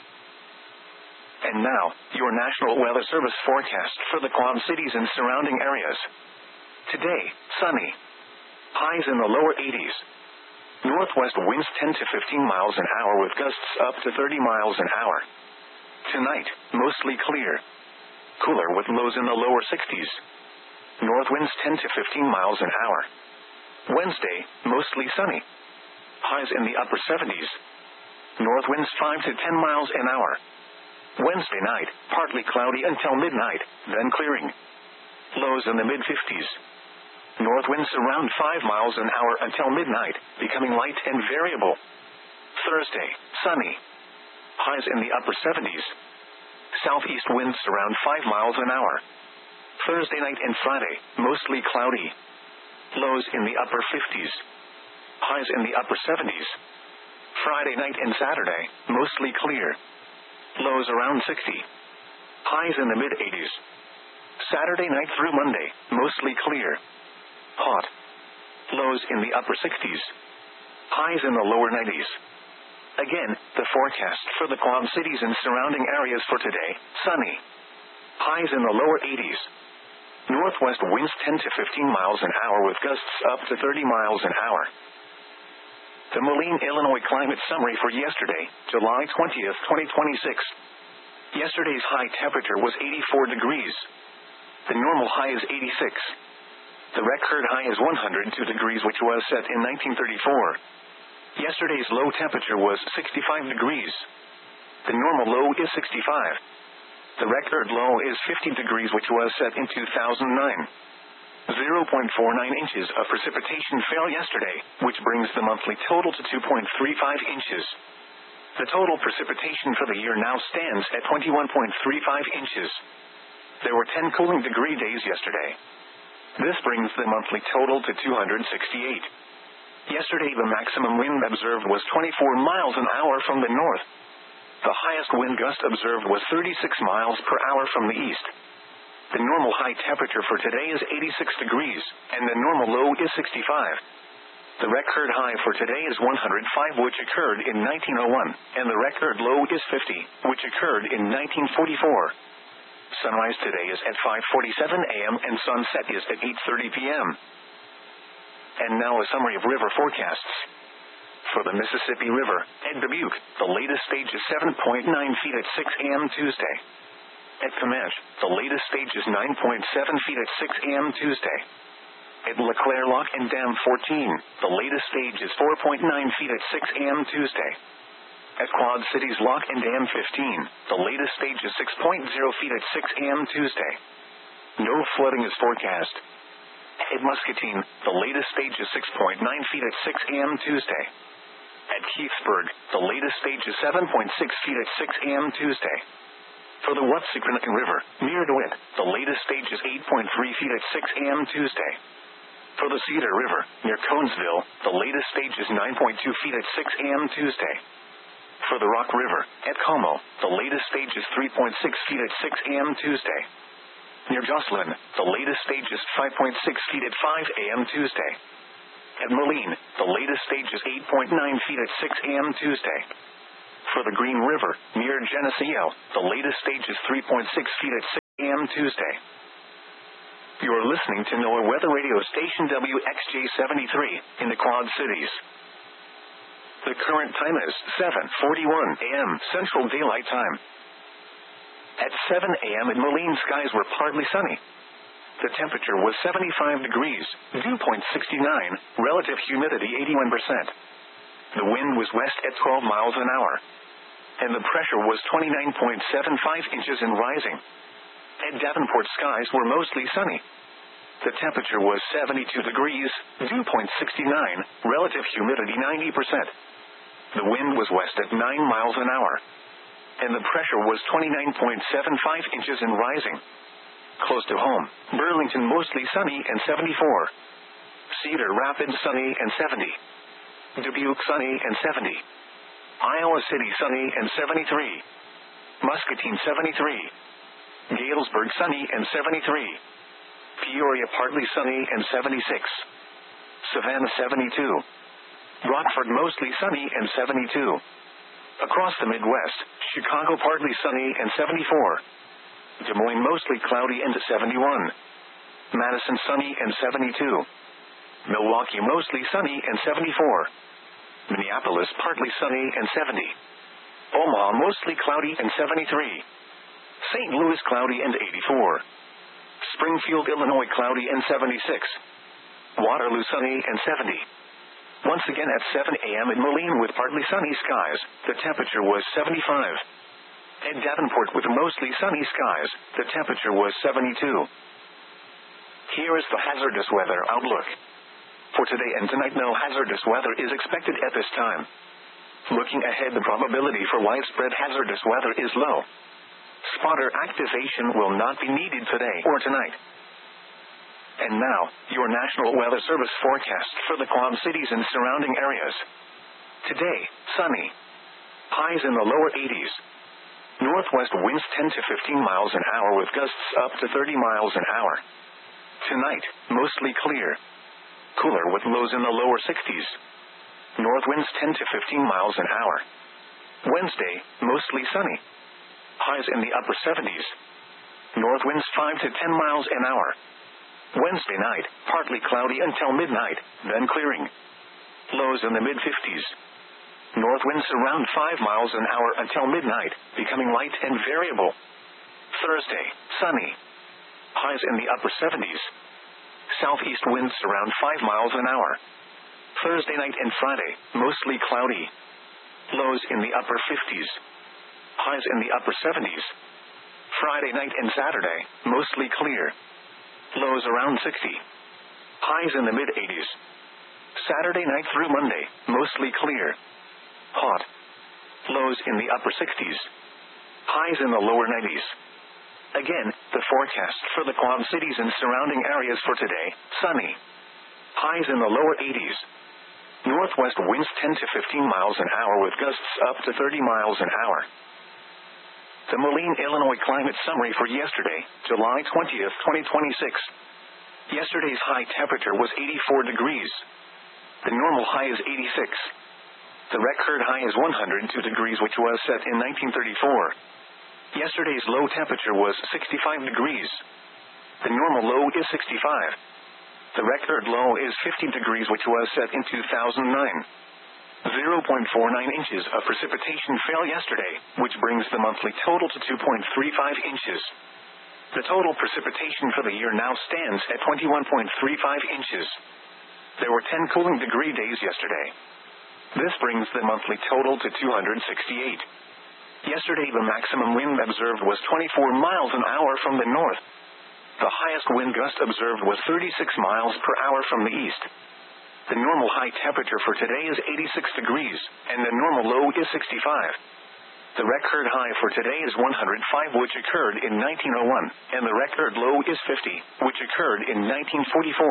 And now, your National Weather Service forecast for the Quad Cities and surrounding areas. Today, sunny. Highs in the lower 80s. Northwest winds 10 to 15 miles an hour with gusts up to 30 miles an hour. Tonight, mostly clear. Cooler with lows in the lower 60s. North winds 10 to 15 miles an hour. Wednesday, mostly sunny. Highs in the upper 70s. North winds 5 to 10 miles an hour. Wednesday night, partly cloudy until midnight, then clearing. Lows in the mid-50s. North winds around 5 miles an hour until midnight, becoming light and variable. Thursday, sunny. Highs in the upper 70s. Southeast winds around 5 miles an hour. Thursday night and Friday, mostly cloudy. Lows in the upper 50s. Highs in the upper 70s. Friday night and Saturday, mostly clear. Lows around 60. Highs in the mid-80s. Saturday night through Monday, mostly clear. Hot. Lows in the upper 60s. Highs in the lower 90s. Again, the forecast for the Quad Cities and surrounding areas for today, sunny. Highs in the lower 80s. Northwest winds 10 to 15 miles an hour with gusts up to 30 miles an hour. The Moline, Illinois climate summary for yesterday, July 20th, 2026. Yesterday's high temperature was 84 degrees. The normal high is 86. The record high is 102 degrees, which was set in 1934. Yesterday's low temperature was 65 degrees. The normal low is 65. The record low is 50 degrees, which was set in 2009. 0.49 inches of precipitation fell yesterday, which brings the monthly total to 2.35 inches. The total precipitation for the year now stands at 21.35 inches. There were 10 cooling degree days yesterday. This brings the monthly total to 268. Yesterday, the maximum wind observed was 24 miles an hour from the north. The highest wind gust observed was 36 miles per hour from the east. The normal high temperature for today is 86 degrees, and the normal low is 65. The record high for today is 105, which occurred in 1901, and the record low is 50, which occurred in 1944. Sunrise today is at 5:47 a.m. and sunset is at 8:30 p.m. And now a summary of river forecasts. For the Mississippi River, at Dubuque, the latest stage is 7.9 feet at 6 a.m. Tuesday. At Comanche, the latest stage is 9.7 feet at 6 a.m. Tuesday. At LeClaire Lock and Dam 14, the latest stage is 4.9 feet at 6 a.m. Tuesday. At Quad Cities Lock and Dam 15, the latest stage is 6.0 feet at 6 a.m. Tuesday. No flooding is forecast. At Muscatine, the latest stage is 6.9 feet at 6 a.m. Tuesday. At Keithsburg, the latest stage is 7.6 feet at 6 a.m. Tuesday. For the Watsicranican River, near DeWitt, the latest stage is 8.3 feet at 6 a.m. Tuesday. For the Cedar River, near Conesville, the latest stage is 9.2 feet at 6 a.m. Tuesday. For the Rock River, at Como, the latest stage is 3.6 feet at 6 a.m. Tuesday. Near Jocelyn, the latest stage is 5.6 feet at 5 a.m. Tuesday. At Moline, the latest stage is 8.9 feet at 6 a.m. Tuesday. For the Green River, near Geneseo, the latest stage is 3.6 feet at 6 a.m. Tuesday. You are listening to NOAA Weather Radio Station WXJ73 in the Quad Cities. The current time is 7:41 a.m. Central Daylight Time. At 7 a.m. in Moline, skies were partly sunny. The temperature was 75 degrees, dew point 69, relative humidity 81%. The wind was west at 12 miles an hour. And the pressure was 29.75 inches and rising. At Davenport, skies were mostly sunny. The temperature was 72 degrees, dew point 69, relative humidity 90%. The wind was west at 9 miles an hour. And the pressure was 29.75 inches and rising. Close to home, Burlington mostly sunny and 74. Cedar Rapids sunny and 70. Dubuque sunny and 70. Iowa City sunny and 73. Muscatine 73. Galesburg sunny and 73. Peoria partly sunny and 76. Savannah 72. Rockford mostly sunny and 72. Across the Midwest, Chicago partly sunny and 74. Des Moines mostly cloudy and 71. Madison sunny and 72. Milwaukee mostly sunny and 74. Minneapolis partly sunny and 70. Omaha mostly cloudy and 73. St. Louis cloudy and 84. Springfield, Illinois cloudy and 76. Waterloo sunny and 70. Once again at 7 a.m. in Moline with partly sunny skies, the temperature was 75. At Davenport with mostly sunny skies, the temperature was 72. Here is the hazardous weather outlook. For today and tonight, no hazardous weather is expected at this time. Looking ahead, the probability for widespread hazardous weather is low. Spotter activation will not be needed today or tonight. And now, your National Weather Service forecast for the Quad Cities and surrounding areas. Today, sunny. Highs in the lower 80s. Northwest winds 10 to 15 miles an hour with gusts up to 30 miles an hour. Tonight, mostly clear. Cooler with lows in the lower 60s. North winds 10 to 15 miles an hour. Wednesday, mostly sunny. Highs in the upper 70s. North winds 5 to 10 miles an hour. Wednesday night, partly cloudy until midnight, then clearing. Lows in the mid-50s. North winds around 5 miles an hour until midnight, becoming light and variable. Thursday, sunny. Highs in the upper 70s. Southeast winds around 5 miles an hour. Thursday night and Friday, mostly cloudy. Lows in the upper 50s. Highs in the upper 70s. Friday night and Saturday, mostly clear. Lows around 60. Highs in the mid-80s. Saturday night through Monday, mostly clear. Hot. Lows in the upper 60s. Highs in the lower 90s. Again, the forecast for the Quad Cities and surrounding areas for today, sunny. Highs in the lower 80s. Northwest winds 10 to 15 miles an hour with gusts up to 30 miles an hour. The Moline, Illinois climate summary for yesterday, July 20th, 2026. Yesterday's high temperature was 84 degrees. The normal high is 86. The record high is 102 degrees, which was set in 1934. Yesterday's low temperature was 65 degrees. The normal low is 65. The record low is 50 degrees, which was set in 2009. 0.49 inches of precipitation fell yesterday, which brings the monthly total to 2.35 inches. The total precipitation for the year now stands at 21.35 inches. There were 10 cooling degree days yesterday. This brings the monthly total to 268. Yesterday, the maximum wind observed was 24 miles an hour from the north. The highest wind gust observed was 36 miles per hour from the east. The normal high temperature for today is 86 degrees, and the normal low is 65. The record high for today is 105, which occurred in 1901, and the record low is 50, which occurred in 1944.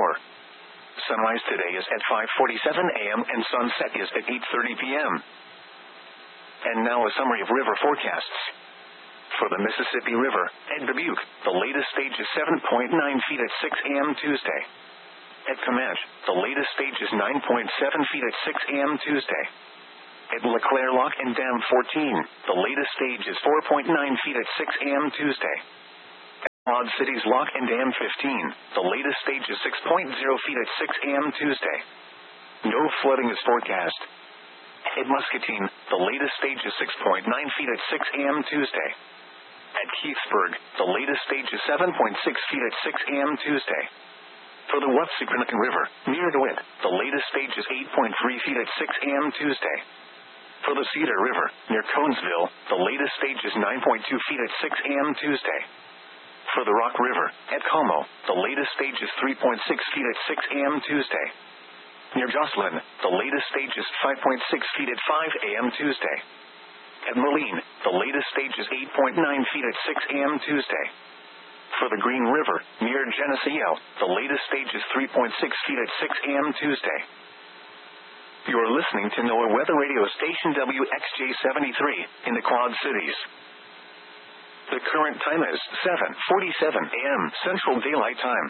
Sunrise today is at 5:47 a.m. and sunset is at 8:30 p.m. And now a summary of river forecasts. For the Mississippi River, at Dubuque, the latest stage is 7.9 feet at 6 a.m. Tuesday. At Comanche, the latest stage is 9.7 feet at 6 a.m. Tuesday. At LeClaire Lock and Dam 14, the latest stage is 4.9 feet at 6 a.m. Tuesday. At Quad Cities Lock and Dam 15, the latest stage is 6.0 feet at 6 a.m. Tuesday. No flooding is forecast. At Muscatine, the latest stage is 6.9 feet at 6 a.m. Tuesday. At Keithsburg, the latest stage is 7.6 feet at 6 a.m. Tuesday. For the Watsicranacan River, near DeWitt, the latest stage is 8.3 feet at 6 a.m. Tuesday. For the Cedar River, near Conesville, the latest stage is 9.2 feet at 6 a.m. Tuesday. For the Rock River, at Como, the latest stage is 3.6 feet at 6 a.m. Tuesday. Near Jocelyn, the latest stage is 5.6 feet at 5 a.m. Tuesday. At Moline, the latest stage is 8.9 feet at 6 a.m. Tuesday. For the Green River, near Geneseo, the latest stage is 3.6 feet at 6 a.m. Tuesday. You're listening to NOAA Weather Radio Station WXJ-73 in the Quad Cities. The current time is 7:47 a.m. Central Daylight Time.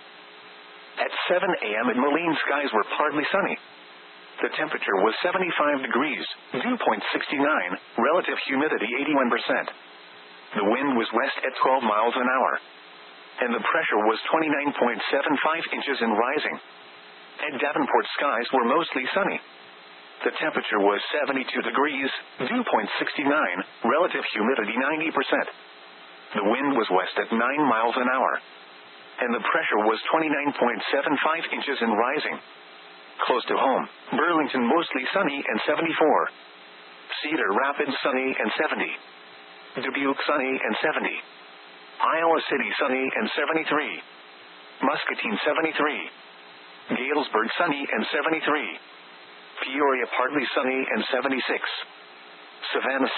At 7 a.m. in Moline, skies were partly sunny. The temperature was 75 degrees, dew point 69, relative humidity 81%. The wind was west at 12 miles an hour. And the pressure was 29.75 inches and rising. At Davenport, skies were mostly sunny. The temperature was 72 degrees, dew point 69, relative humidity 90%. The wind was west at 9 miles an hour. And the pressure was 29.75 inches and rising. Close to home, Burlington mostly sunny and 74. Cedar Rapids sunny and 70. Dubuque sunny and 70. Iowa City sunny and 73. Muscatine 73. Galesburg sunny and 73. Peoria partly sunny and 76. Savannah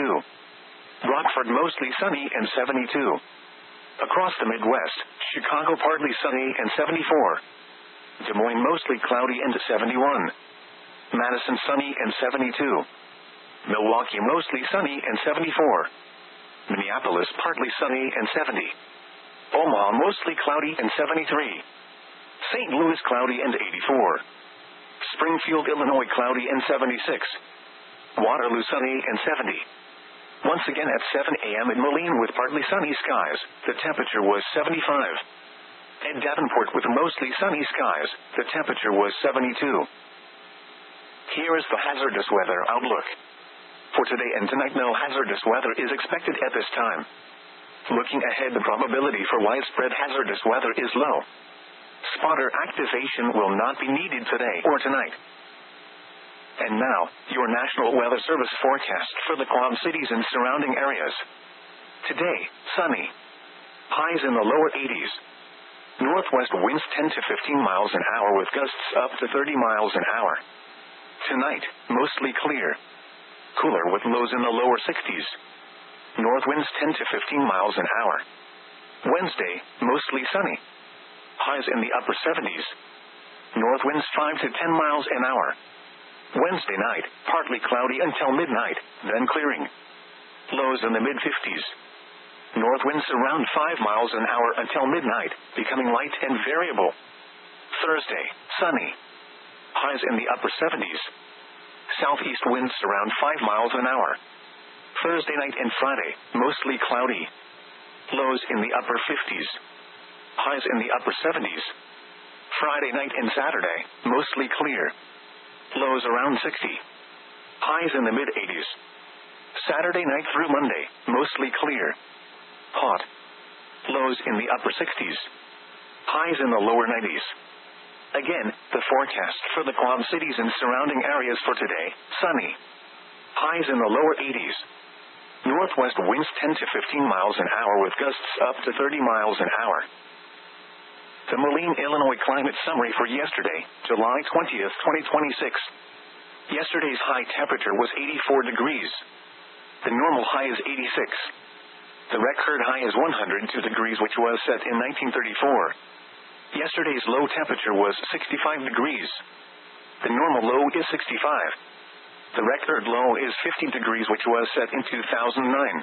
72. Rockford mostly sunny and 72. Across the Midwest, Chicago partly sunny and 74. Des Moines mostly cloudy and 71. Madison sunny and 72. Milwaukee mostly sunny and 74. Minneapolis partly sunny and 70. Omaha mostly cloudy and 73. St. Louis cloudy and 84. Springfield, Illinois cloudy and 76. Waterloo sunny and 70. Once again at 7 a.m. in Moline with partly sunny skies, the temperature was 75. At Davenport with mostly sunny skies, the temperature was 72. Here is the hazardous weather outlook. For today and tonight, no hazardous weather is expected at this time. Looking ahead, the probability for widespread hazardous weather is low. Spotter activation will not be needed today or tonight. And now, your National Weather Service forecast for the Quad Cities and surrounding areas. Today, sunny. Highs in the lower 80s. Northwest winds 10 to 15 miles an hour with gusts up to 30 miles an hour. Tonight, mostly clear. Cooler with lows in the lower 60s. North winds 10 to 15 miles an hour. Wednesday, mostly sunny. Highs in the upper 70s. North winds 5 to 10 miles an hour. Wednesday night, partly cloudy until midnight, then clearing. Lows in the mid-50s. North winds around 5 miles an hour until midnight, becoming light and variable. Thursday, sunny. Highs in the upper 70s. Southeast winds around 5 miles an hour. Thursday night and Friday, mostly cloudy. Lows in the upper 50s. Highs in the upper 70s. Friday night and Saturday, mostly clear. Lows around 60. Highs in the mid-80s. Saturday night through Monday, mostly clear. Hot. Lows in the upper 60s. Highs in the lower 90s. Again, the forecast for the Quad Cities and surrounding areas for today, sunny. Highs in the lower 80s. Northwest winds 10 to 15 miles an hour with gusts up to 30 miles an hour. The Moline, Illinois climate summary for yesterday, July 20th, 2026. Yesterday's high temperature was 84 degrees. The normal high is 86. The record high is 102 degrees, which was set in 1934. Yesterday's low temperature was 65 degrees. The normal low is 65. The record low is 50 degrees, which was set in 2009.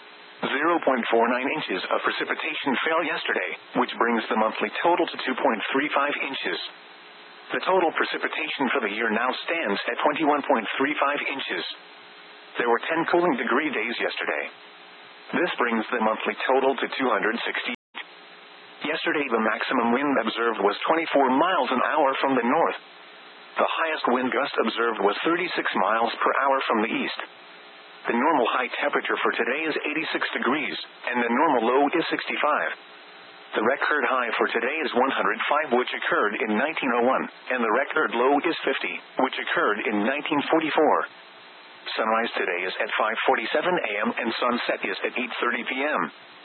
0.49 inches of precipitation fell yesterday, which brings the monthly total to 2.35 inches. The total precipitation for the year now stands at 21.35 inches. There were 10 cooling degree days yesterday. This brings the monthly total to 260. Yesterday the maximum wind observed was 24 miles an hour from the north. The highest wind gust observed was 36 miles per hour from the east. The normal high temperature for today is 86 degrees, and the normal low is 65. The record high for today is 105, which occurred in 1901, and the record low is 50, which occurred in 1944. Sunrise today is at 5:47 a.m. and sunset is at 8:30 p.m.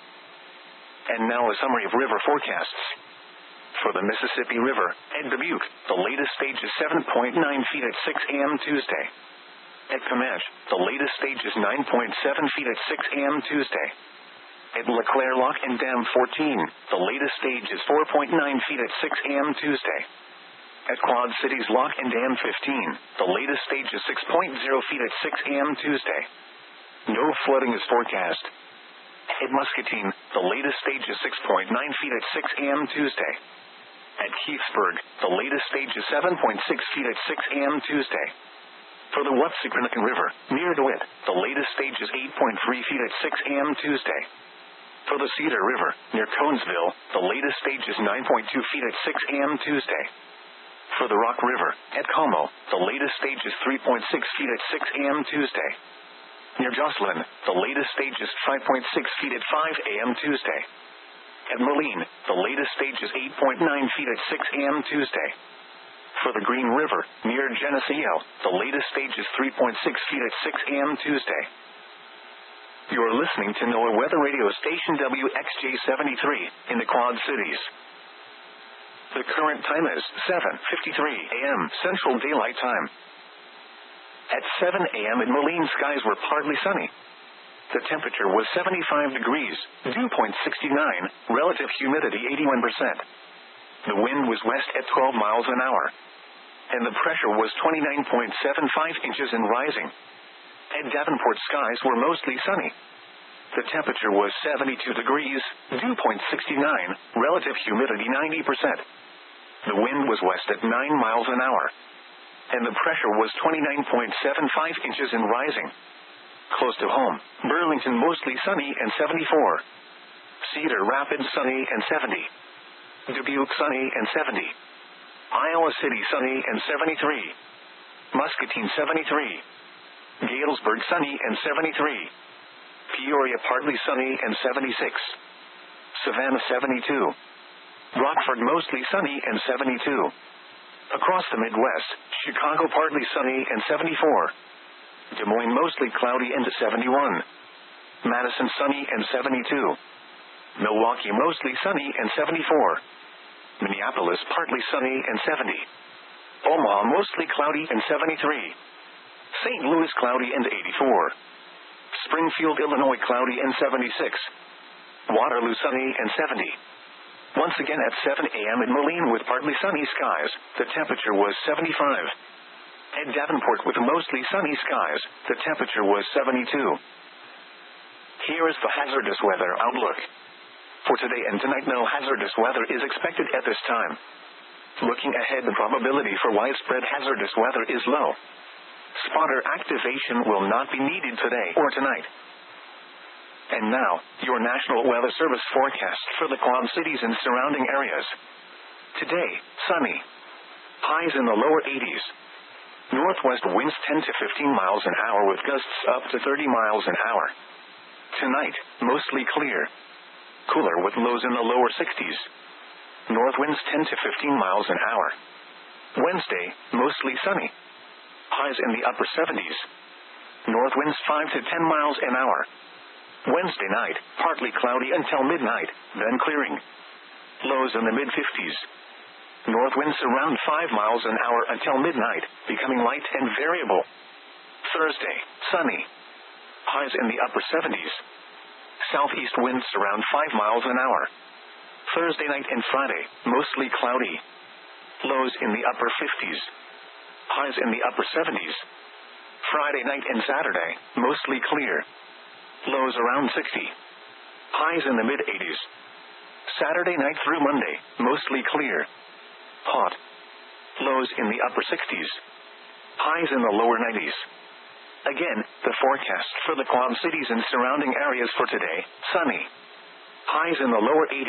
And now a summary of river forecasts. For the Mississippi River, at Dubuque, the latest stage is 7.9 feet at 6 a.m. Tuesday. At Comanche, the latest stage is 9.7 feet at 6 a.m. Tuesday. At LeClaire Lock and Dam 14, the latest stage is 4.9 feet at 6 a.m. Tuesday. At Quad Cities Lock and Dam 15, the latest stage is 6.0 feet at 6 a.m. Tuesday. No flooding is forecast. At Muscatine, the latest stage is 6.9 feet at 6 a.m. Tuesday. At Keithsburg, the latest stage is 7.6 feet at 6 a.m. Tuesday. For the Watsicranican River, near DeWitt, the latest stage is 8.3 feet at 6 a.m. Tuesday. For the Cedar River, near Conesville, the latest stage is 9.2 feet at 6 a.m. Tuesday. For the Rock River, at Como, the latest stage is 3.6 feet at 6 a.m. Tuesday. Near Jocelyn, the latest stage is 5.6 feet at 5 a.m. Tuesday. At Moline, the latest stage is 8.9 feet at 6 a.m. Tuesday. For the Green River, near Geneseo, the latest stage is 3.6 feet at 6 a.m. Tuesday. You are listening to NOAA Weather Radio Station WXJ73 in the Quad Cities. The current time is 7:53 a.m. Central Daylight Time. At 7 a.m. in Moline, skies were partly sunny. The temperature was 75 degrees, dew point 69, relative humidity 81%. The wind was west at 12 miles an hour. And the pressure was 29.75 inches and rising. At Davenport, skies were mostly sunny. The temperature was 72 degrees, dew point 69, relative humidity 90%. The wind was west at 9 miles an hour. And the pressure was 29.75 inches and rising. Close to home, Burlington mostly sunny and 74. Cedar Rapids sunny and 70. Dubuque sunny and 70. Iowa City sunny and 73. Muscatine 73. Galesburg sunny and 73. Peoria partly sunny and 76. Savannah 72. Rockford mostly sunny and 72. Across the Midwest, Chicago partly sunny and 74. Des Moines mostly cloudy and 71. Madison sunny and 72. Milwaukee mostly sunny and 74. Minneapolis partly sunny and 70. Omaha mostly cloudy and 73. St. Louis cloudy and 84. Springfield, Illinois cloudy and 76. Waterloo sunny and 70. Once again at 7 a.m. in Moline with partly sunny skies, the temperature was 75. At Davenport with mostly sunny skies, the temperature was 72. Here is the hazardous weather outlook. For today and tonight, no hazardous weather is expected at this time. Looking ahead, the probability for widespread hazardous weather is low. Spotter activation will not be needed today or tonight. And now, your National Weather Service forecast for the Quad Cities and surrounding areas. Today, sunny. Highs in the lower 80s. Northwest winds 10 to 15 miles an hour with gusts up to 30 miles an hour. Tonight, mostly clear. Cooler with lows in the lower 60s. North winds 10 to 15 miles an hour. Wednesday, mostly sunny. Highs in the upper 70s. North winds 5 to 10 miles an hour. Wednesday night, partly cloudy until midnight, then clearing. Lows in the mid-50s. North winds around 5 miles an hour until midnight, becoming light and variable. Thursday, sunny. Highs in the upper 70s. Southeast winds around 5 miles an hour. Thursday night and Friday, mostly cloudy. Lows in the upper 50s. Highs in the upper 70s. Friday night and Saturday, mostly clear. Lows around 60. Highs in the mid-80s. Saturday night through Monday, mostly clear. Hot. Lows in the upper 60s. Highs in the lower 90s. Again, the forecast for the Quad Cities and surrounding areas for today, sunny. Highs in the lower 80s.